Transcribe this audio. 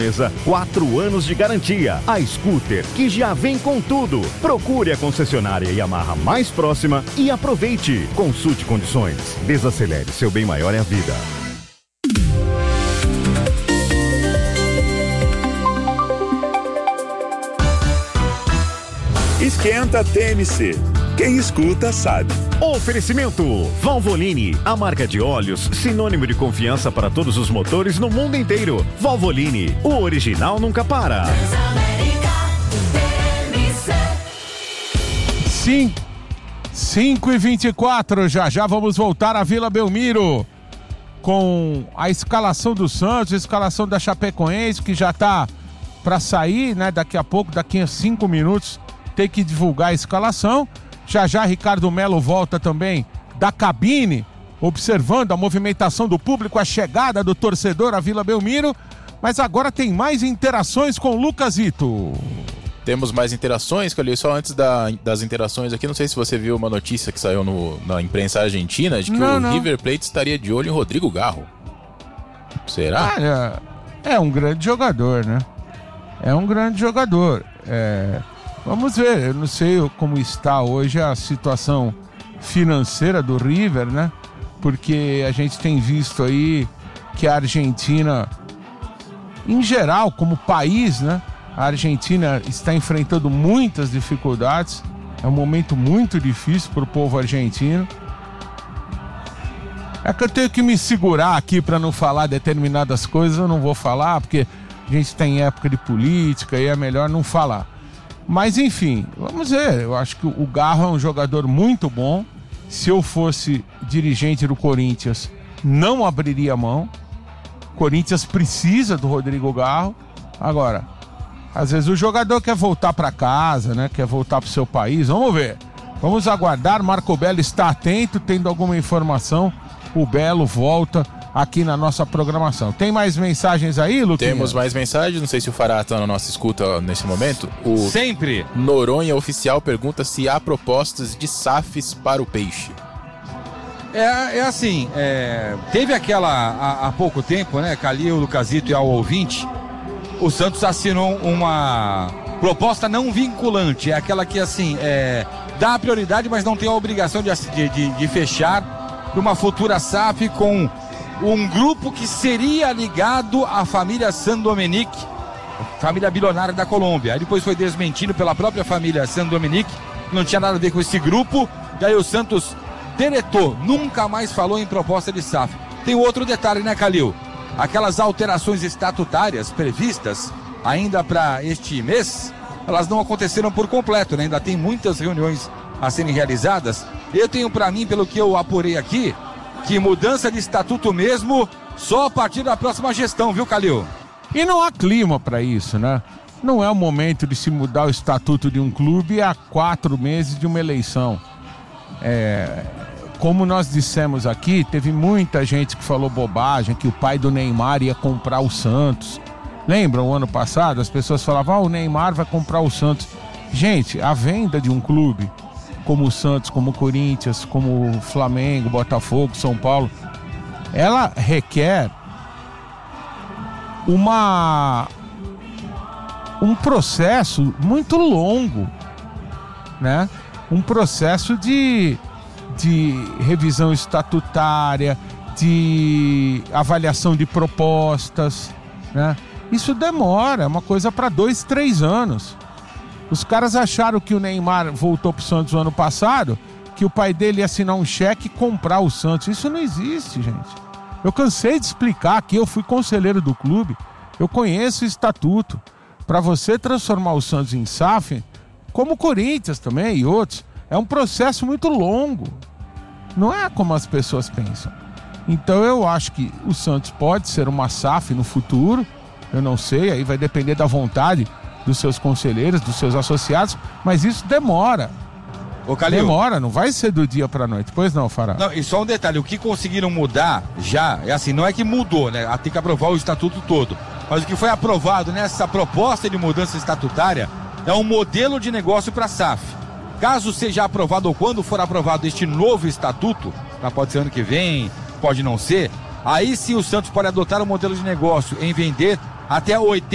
japonesa, 4 anos de garantia. A scooter que já vem com tudo. Procure a concessionária Yamaha mais próxima e aproveite. Consulte condições. Desacelere, seu bem maior é a vida. Esquenta TMC. Quem escuta sabe. Oferecimento Valvoline, a marca de óleos sinônimo de confiança para todos os motores no mundo inteiro. Valvoline, o original nunca para. Sim, 5h24, já vamos voltar à Vila Belmiro com a escalação do Santos, a escalação da Chapecoense, que já tá para sair, né? Daqui a pouco, daqui a 5 minutos, tem que divulgar a escalação. Já Ricardo Melo volta também da cabine, observando a movimentação do público, a chegada do torcedor à Vila Belmiro. Mas agora tem mais interações com o Lucasito. Temos mais interações, Calil. Só antes das interações aqui, não sei se você viu uma notícia que saiu na imprensa argentina de que o River Plate estaria de olho em Rodrigo Garro. Será? Olha, é um grande jogador, né? É um grande jogador. Vamos ver, eu não sei como está hoje a situação financeira do River, né? Porque a gente tem visto aí que a Argentina, em geral, como país, né? A Argentina está enfrentando muitas dificuldades. É um momento muito difícil para o povo argentino. É que eu tenho que me segurar aqui para não falar determinadas coisas. Eu não vou falar porque a gente está em época de política e é melhor não falar. Mas enfim, vamos ver. Eu acho que o Garro é um jogador muito bom. Se eu fosse dirigente do Corinthians, não abriria a mão. O Corinthians precisa do Rodrigo Garro. Agora, às vezes o jogador quer voltar para casa, né? Quer voltar para o seu país. Vamos ver. Vamos aguardar. Marco Belo está atento, tendo alguma informação. O Belo volta aqui na nossa programação. Tem mais mensagens aí, Luquinha? Temos mais mensagens, não sei se o Fará está na nossa escuta nesse momento. Sempre. Noronha Oficial pergunta se há propostas de SAFs para o Peixe. Assim, teve aquela, há pouco tempo, né, Calil, Lucasito e ao ouvinte, o Santos assinou uma proposta não vinculante, é aquela que, assim, dá prioridade, mas não tem a obrigação de fechar para uma futura SAF com um grupo que seria ligado à família San Dominique, família bilionária da Colômbia. Aí depois foi desmentido pela própria família San Dominique, que não tinha nada a ver com esse grupo, e aí o Santos deletou, nunca mais falou em proposta de SAF. Tem outro detalhe, né, Calil? Aquelas alterações estatutárias previstas ainda para este mês, elas não aconteceram por completo, né? Ainda tem muitas reuniões a serem realizadas. Eu tenho para mim, pelo que eu apurei aqui, que mudança de estatuto mesmo só a partir da próxima gestão, viu, Calil? E não há clima para isso, né? Não é o momento de se mudar o estatuto de um clube há 4 meses de uma eleição. Como nós dissemos aqui, teve muita gente que falou bobagem, que o pai do Neymar ia comprar o Santos. Lembram, o ano passado, as pessoas falavam, o Neymar vai comprar o Santos. Gente, a venda de um clube como o Santos, como o Corinthians, como o Flamengo, Botafogo, São Paulo, ela requer um processo muito longo, né? Um processo de revisão estatutária, de avaliação de propostas, né? Isso demora, é uma coisa para 2, 3 anos. Os caras acharam que o Neymar voltou pro Santos no ano passado, que o pai dele ia assinar um cheque e comprar o Santos. Isso não existe, gente. Eu cansei de explicar aqui, eu fui conselheiro do clube, eu conheço o estatuto. Para você transformar o Santos em SAF, como o Corinthians também e outros, é um processo muito longo. Não é como as pessoas pensam. Então eu acho que o Santos pode ser uma SAF no futuro, eu não sei, aí vai depender da vontade dos seus conselheiros, dos seus associados, mas isso demora. Ô, Calil, demora, não vai ser do dia pra noite. Pois não, Fará? Não, e só um detalhe, o que conseguiram mudar já, é assim, não é que mudou, né? Tem que aprovar o estatuto todo. Mas o que foi aprovado nessa proposta de mudança estatutária é um modelo de negócio para SAF. Caso seja aprovado ou quando for aprovado este novo estatuto, pode ser ano que vem, pode não ser, aí sim o Santos pode adotar um modelo de negócio em vender até 80